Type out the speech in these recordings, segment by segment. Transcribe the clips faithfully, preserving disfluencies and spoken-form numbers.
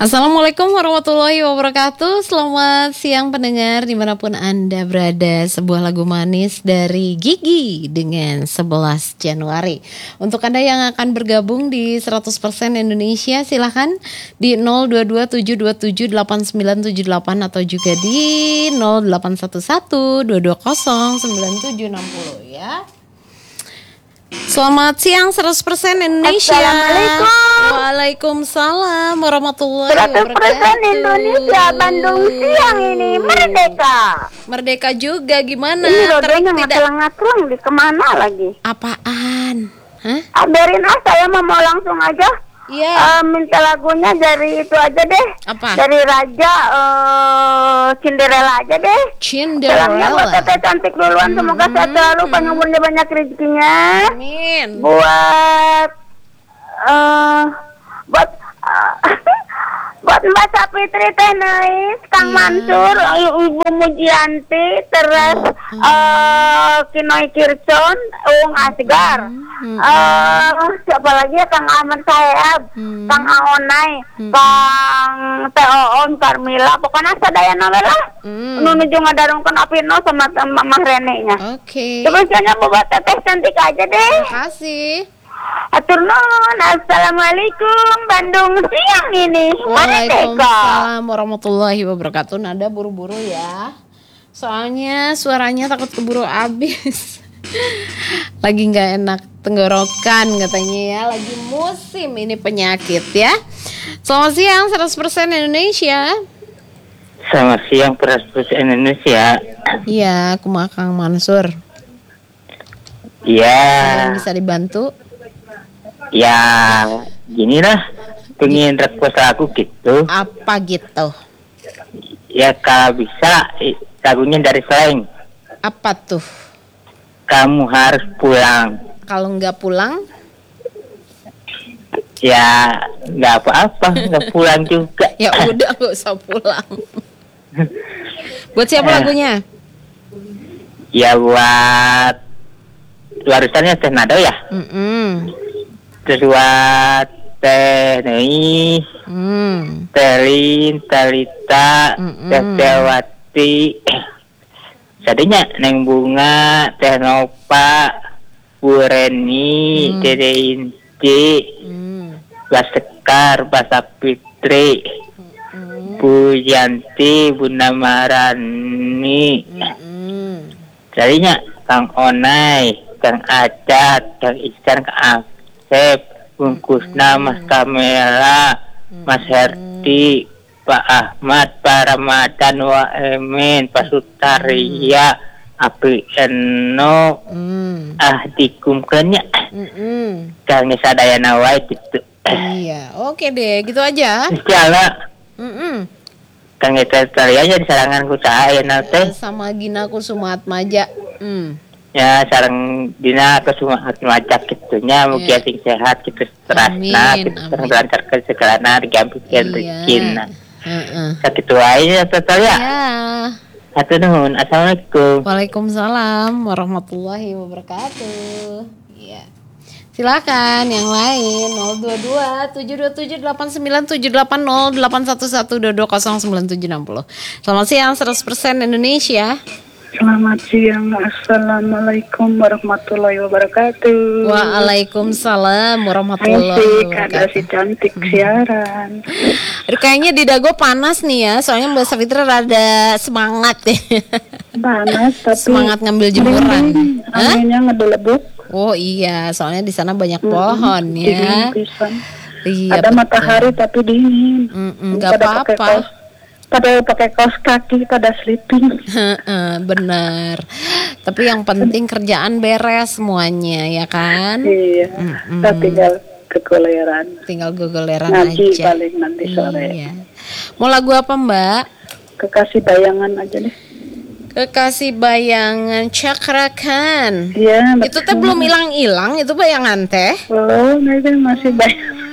Assalamualaikum warahmatullahi wabarakatuh. Selamat siang pendengar dimanapun Anda berada. Sebuah lagu manis dari Gigi dengan sebelas Januari. Untuk Anda yang akan bergabung di seratus persen Indonesia, silahkan di nol dua dua tujuh dua tujuh delapan sembilan tujuh delapan atau juga di nol delapan satu satu dua dua nol sembilan tujuh enam nol ya. Selamat siang seratus persen Indonesia. Assalamualaikum. Waalaikumsalam warahmatullahi seratus persen wabarakatuh. Indonesia, Bandung siang ini merdeka. Merdeka juga gimana? Ini rodanya Terik tidak? ngatelang-ngatelang di kemana lagi? Apaan? Hah? Ah, biarin ah, saya mau mau langsung aja. Iya. Eh, minta lagunya dari itu aja deh. Apa? Dari Raja eh Cinderella aja deh. Salamnya buat Cinderella. teteh cantik duluan. Semoga sehat selalu, panjang umurnya, banyak rezekinya. Amin. Buat eh buat eh, buat Mbak Sapitri Teh Neis, Kang Iya. Mansur, Ibu Mujianti, terus eh Kinoy Kircon, Uung Asgar, Hmm. eh siapa lagi ya, Kang Ahmad Saeb, Hmm. Kang Aonai, Kang Teoon, Carmila, pokoknya sadayana we lah. Hmm. Nu nuju ngadarungkeun Apino sama Mamah Rene-nya. Oke. Terus kayaknya buat teteh cantik aja deh. Terima kasih. Atur nuhun. Assalamualaikum. Bandung siang ini merdeka. Waalaikumsalam warahmatullahi wabarakatuh. Nada buru-buru ya. Soalnya suaranya takut keburu habis. Lagi nggak enak tenggorokan katanya ya. Lagi musim ini penyakit ya. Selamat siang seratus persen Indonesia. Selamat siang seratus persen Indonesia. Iya, aku mah Kang Mansur. Ya, Yang bisa dibantu? ya gini lah, pengen request lagu gitu. Apa gitu? Ya kalau bisa eh, lagunya dari Slang. Apa tuh? Kamu harus pulang. Kalau nggak pulang? Ya nggak apa-apa, nggak pulang juga. Ya udah nggak usah pulang. Buat siapa lagunya? Ya buat warisannya Teh Nado ya. Mm-mm. Terus buat Teh Neis, Hmm. Telin, Talita, Mm-mm. Tetewati, jadinya Neng Bunga, Teh Nova, Bu Reni, Mm. Dede Inci, Hmm. Mbak Sekar, Mbak Sapitri, Mm. Bu Yanti, Bunda Marani, Mm-mm. jadinya Kang Onai, Kang Acat, Kang Isan, Kang Asep, Bungkusna, Mas Kamela, Mas Herti, Pak Ahmad, Pak Ramadan, Wa Emin, Pak Sutaria, Api Eno, Mm. ah dikumkannya, Mm-mm. Kang Sadayana wae gitu. Iya, oke deh, gitu aja. Insyaallah, Mm-mm. Kang Sutaria aja di sarangan ku cahaya Eh, nanti. sama Gina Kusuma Atmaja. Hmm. Ya sarang dina ke semua hati macak gitunya mugi Iya. sing sehat gitu Amin, terasna gitu amin. lancarkan segalana digampikeun Iya. rezekinna. Heeh. Sakitu wae ya total ya. Ya. Hatur nuhun. Assalamualaikum. Waalaikumsalam warahmatullahi wabarakatuh. Iya. Silakan yang lain nol dua dua tujuh dua tujuh delapan sembilan tujuh delapan nol delapan satu satu dua dua nol sembilan tujuh enam nol. Selamat siang seratus persen Indonesia. Selamat siang, Assalamualaikum warahmatullahi wabarakatuh. Waalaikumsalam warahmatullahi Asik, ada si wabarakatuh. cantik siaran. Aduh, kayaknya di Dago panas nih ya, soalnya Mbak Safitra rada semangat ya. Panas tapi Semangat ngambil jemuran. dingin, Hah? anginnya ngedelebuk. Oh iya, soalnya di sana banyak pohon ya. Dingin pisan. Iya, Ada betul. matahari tapi dingin. Mm-mm, nggak Pada pakai apa-apa. kaos- Pada pakai kaos kaki, pada sleeping. Heeh, bener. Tapi yang penting kerjaan beres semuanya ya kan. Iya. Mm-mm. Kita tinggal kegoleran. Tinggal gogoleran Ngaji aja. paling nanti sore. Iya. Mau lagu apa Mbak? Kekasih bayangan aja deh. Kekasih bayangan cakrakan. Iya. Itu teh belum hilang-hilang itu bayangan teh. Oh, ini masih bayangan.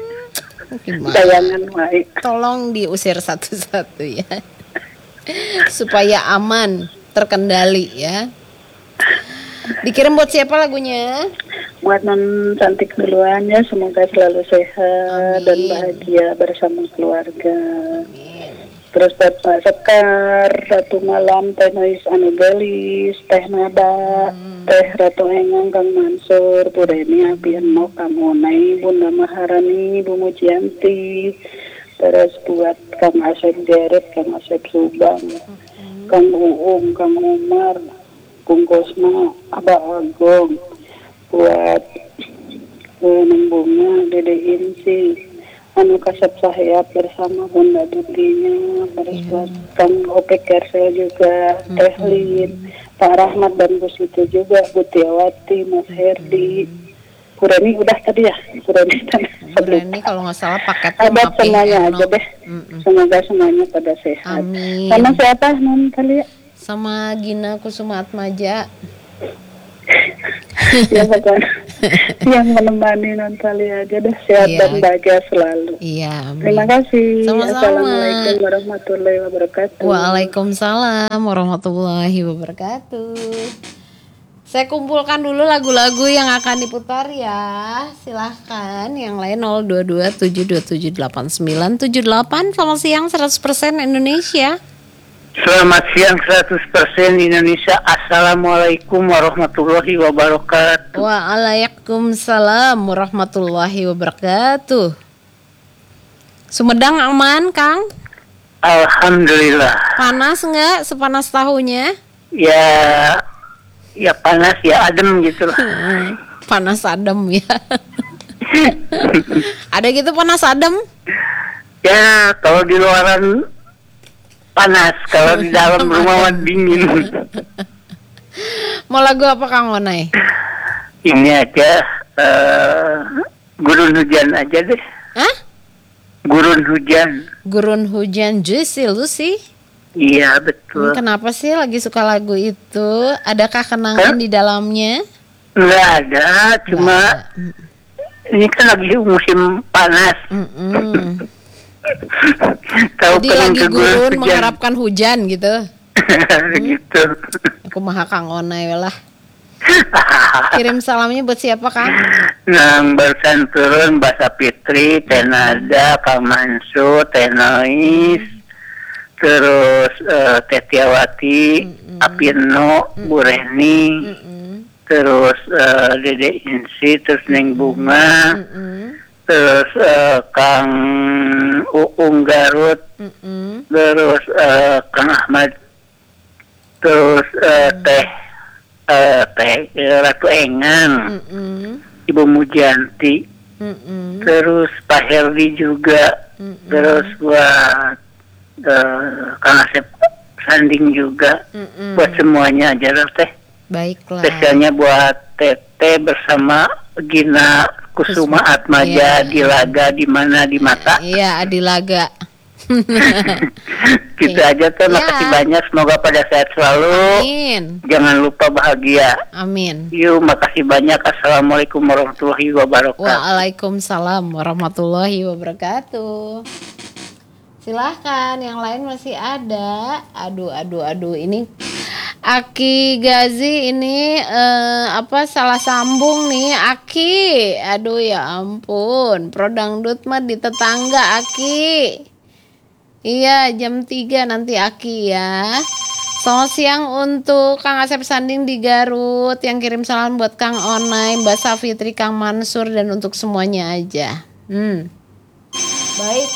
Gimana? Bayangan baik. Tolong diusir satu-satu ya. Supaya aman, terkendali ya. Dikirim buat siapa lagunya? buat non cantik duluan ya, semoga selalu sehat dan Amin. bahagia bersama keluarga. Terus Bapak Sekar, Ratu Malam, Teh Nois Anu Gelis, Teh Nada, Teh Ratu Engang, Kang Mansur, Bu Reni, Abieno, Kang Onai, Bunda Maharani, Bu Mujianti. Terus buat Kang Asep Deret, Kang Asep Subang, Kang Uum, Kang Umar, Kung Kosma, Abah Agong, buat Neng Bunga, Dede Insi, Anu Kasep Sahyap bersama Bunda Dutinya, terus buat Kang Opek Kersel juga, Teh Lin, Pak Rahmat dan Bu Siti juga, Bu Tiawati, Mas Herdi, Bu Reni udah tadi ya, Bu Reni tadi. Bu Reni kalau nggak salah paketnya Ada mapi semuanya aja enak. deh, Mm-mm. semoga semuanya pada sehat. Amin. Sama siapa non kali ya? Sama Gina Kusuma Atmaja. Ya pokoknya yang menemani non kali aja deh, sehat Iya. dan bahagia selalu. Iya, amin. Terima kasih. Sama-sama. Assalamualaikum warahmatullahi wabarakatuh. Waalaikumsalam warahmatullahi wabarakatuh. Saya kumpulkan dulu lagu-lagu yang akan diputar ya. Silahkan yang lain nol dua dua tujuh dua tujuh delapan sembilan tujuh delapan. Selamat siang seratus persen Indonesia. Selamat siang seratus persen Indonesia. Assalamualaikum warahmatullahi wabarakatuh. Waalaikumsalam warahmatullahi wabarakatuh. Sumedang aman, Kang? Alhamdulillah. Panas nggak sepanas tahunya? Ya, ya panas ya adem gitu lah. Hmm, panas adem ya. Ada gitu panas adem? Ya kalau di luaran panas, kalau di dalam rumah mah dingin. Mau lagu apa Kang Onai? Ini aja eh, gurun hujan aja deh. Hah? Gurun hujan. Gurun hujan Juicy Lucy. Iya betul. Kenapa sih lagi suka lagu itu? Adakah kenangan Hah? di dalamnya? Nggak ada, cuma Nggak ini kan lagi musim panas. Mm-mm. Tahu Jadi pengen lagi ke gurun gurun hujan. mengharapkan hujan gitu. Gitu. Aku maha Kang Onai lah. Kirim salamnya buat siapa Kang? Nang bersan turun Basa Fitri, Tenada, Kang Mansu, Tenois, terus eh, Teh Tiawati, Apieno, Bu Reni, Mm-mm. terus eh, Dede Insi, terus Neng Bunga, Mm-mm. terus eh, Kang Uung Garut, Mm-mm. terus eh, Kang Ahmad, terus eh, Teh eh, Teh eh, Ratu Engang, Mm-mm. Ibu Mujianti, Mm-mm. terus Pak Herdi juga, Mm-mm. terus buat eh, Kang Asep Sanding juga, Mm-mm. buat semuanya aja lah Teh. Baiklah. Spesialnya buat Teteh bersama Gina Kusuma Kusuma, Atmaja iya. di Laga di mana di mata. Iya, Adilaga. Gitu aja Teh, makasih Ya. banyak, semoga pada sehat selalu. Amin. Jangan lupa bahagia. Amin. Yuk, makasih banyak. Assalamualaikum warahmatullahi wabarakatuh. Waalaikumsalam warahmatullahi wabarakatuh. Silahkan, yang lain masih ada. Aduh, aduh, aduh. Ini Aki Gazi ini eh, apa salah sambung nih Aki. Aduh ya ampun. Pro Dangdut mah di tetangga Aki. Iya, jam tiga nanti Aki ya. Selamat siang untuk Kang Asep Sanding di Garut yang kirim salam buat Kang Onai, Mbak Safitri, Kang Mansur dan untuk semuanya aja. Hmm. Baik.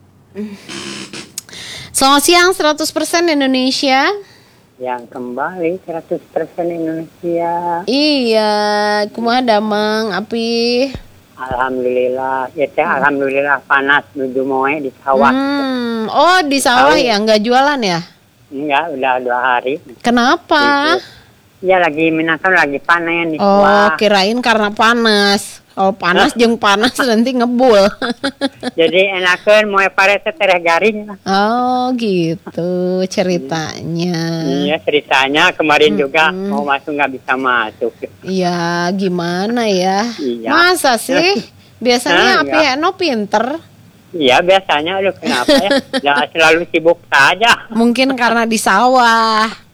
Selamat siang seratus persen Indonesia. Yang kembali seratus persen Indonesia. Iya, kumaha damang api. Alhamdulillah. Ya Teh, alhamdulillah panas menuju moe di sawah. Hmm. Oh, di sawah Tahu. ya, nggak jualan ya? Enggak, udah dua hari. Kenapa? Ya lagi minasan lagi panen di Oh, sawah. kirain karena panas. Kalau panas jeung panas nanti ngebul. Jadi enakeun moe parete tereh garing. Oh, gitu ceritanya. Iya ceritanya kemarin juga Mm-mm. mau masuk nggak bisa masuk. Ya, gimana ya? Iya. Masa sih? Biasanya Ah, Api iya. Eno pinter. Iya biasanya, aduh kenapa ya? Ya selalu sibuk saja. Mungkin karena di sawah.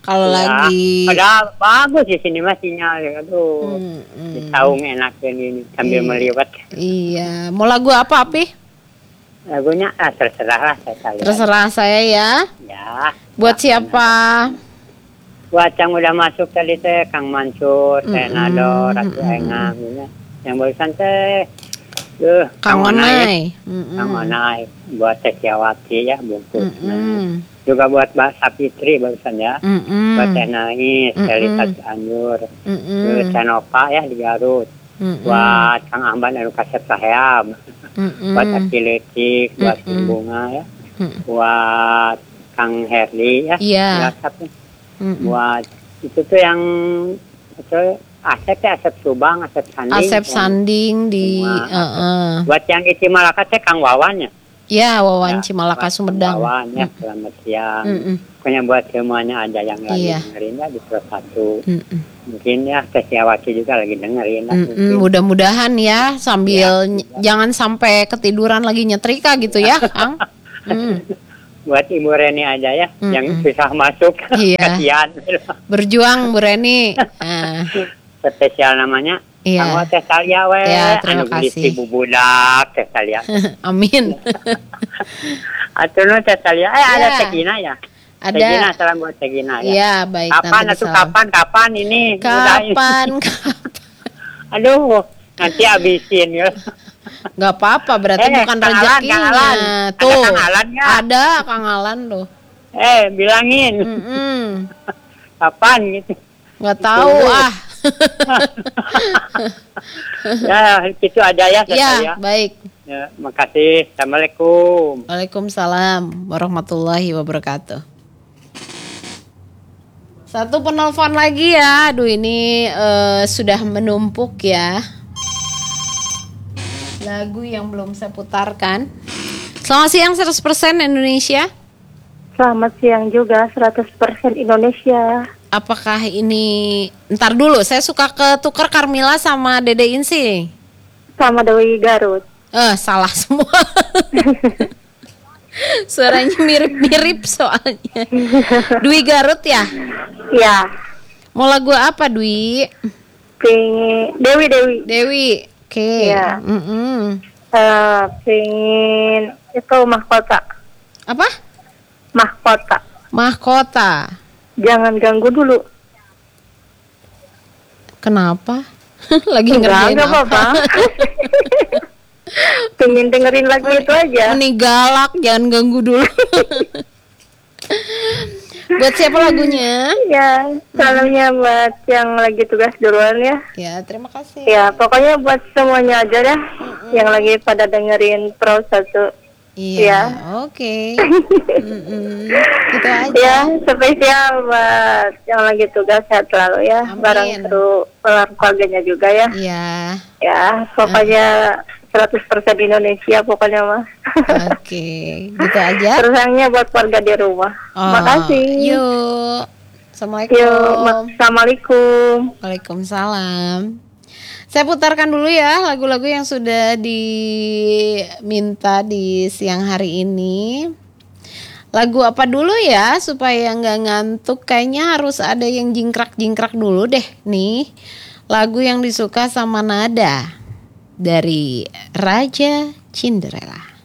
Kalau Ya, lagi padahal bagus di sini mas sinyal. Aduh, Hmm, hmm. di Saung enak ini sambil Iya. meliwat. Iya, mau lagu apa, Api? Lagunya ah, terserah lah saya kali. Terserah saya ya. Ya. Buat siapa? Buat yang udah masuk tadi teh Kang Mansur, Teh Mm-mm. Nado, Ratu Engang, ya. Yang barusan teh, tuh Kang Onai, Onai. Kang Onai, buat Teh Siawati ya bungkus. Mm-mm. Juga buat Mbak Sapitri barusan ya, Mm-mm. buat Teh Nangis, dari Mm-mm. Tati Anjur, Mm-mm. terus Teh Nova ya di Garut, Mm-mm. buat Kang Amban Anu Kasep Saheab, Mm-mm. buat Aki Letik, buat Mm-mm. Kim Bunga ya, Mm-mm. buat Kang Herli ya, Iya. WhatsApp ya. Mm-mm. Buat itu tuh yang itu Asep ya Asep Subang, Asep Sanding. Asep yang- Sanding di Semua. uh-uh. Buat yang isi Malaka teh Kang Wawan ya. Ya, Wawan Ya, Cimalaka buat Sumedang. Kang Wawan ya, selamat siang. Mm-mm. Pokoknya buat semuanya aja yang lagi Iya. dengerin ya di Pro Satu. Mm-mm. Mungkin ya Teh Siawati juga lagi dengerin. lah, Mm-mm. mungkin. Mudah-mudahan ya sambil Ya, ny- jangan sampai ketiduran lagi nyetrika gitu ya, Kang. Mm. Buat Ibu Reni aja ya, Mm-mm. yang susah masuk. Iya. Kasihan. Berjuang Bu Reni. Nah, Spesial namanya. Iya. Kamu Teh Talia we. Ya, terima Anu gelis kasih. Ibu budak Teh Talia. amin. Atuh nu Teh Talia. Eh ada Ya. Teh Gina ya. Teh Gina, Ada. salam buat Teh Gina ya. Iya, baik. Kapan nanti atuh disalam. kapan kapan ini? Udah ini. Kapan? Kapan? Aduh, nanti habisin ya. Gak apa-apa, berarti Eh, bukan Kang Alan, rezekinya. Kang Alan. Ada Tuh. Kang Alan nggak? Ada Kang Alan tuh. Eh, bilangin. Mm-mm. Kapan gitu. Nggak tahu ah. Ya, itu aja ya Teh Ya, Talia. baik. Ya, makasih. Assalamualaikum. Waalaikumsalam warahmatullahi wabarakatuh. Satu penelpon lagi ya. Aduh ini eh, sudah menumpuk ya. Lagu yang belum saya putarkan. Selamat siang seratus persen Indonesia. Selamat siang juga seratus persen Indonesia. Apakah ini ntar dulu saya suka ketukar Carmila sama Dede Insi. Sama Dewi Garut. Eh salah semua. Suaranya mirip-mirip soalnya. Dwi Garut ya? Ya, Mau lagu apa Dwi? pingin Dewi Dewi. Dewi. Oke. Iya. Mm-mm. Eh, pingin itu mahkota. Apa? Mahkota. Mahkota. Jangan ganggu dulu. Kenapa? Lagi Enggak, ngerjain enggak apa? apa-apa. Pengen dengerin lagu itu aja. Ini galak, jangan ganggu dulu. Buat siapa lagunya? Ya, salamnya buat yang lagi tugas duluan ya. Ya, terima kasih. Ya, pokoknya buat semuanya aja ya. Yang lagi pada dengerin Pro satu. Iya, oke. Mm-mm. Gitu aja. Ya, spesial buat yang lagi tugas sehat selalu ya. Amin. Barang seru keluarganya juga ya. Iya. Ya, pokoknya seratus persen Indonesia pokoknya mah. Oke, gitu aja. Terusangnya buat keluarga di rumah. Oh, Makasih. Yuk. Assalamualaikum. Yuk, ma- Assalamualaikum. Waalaikumsalam. Saya putarkan dulu ya lagu-lagu yang sudah diminta di siang hari ini. Lagu apa dulu ya supaya nggak ngantuk? Kayaknya harus ada yang jingkrak-jingkrak dulu deh nih. Lagu yang disuka sama Nada dari Raja Cinderella.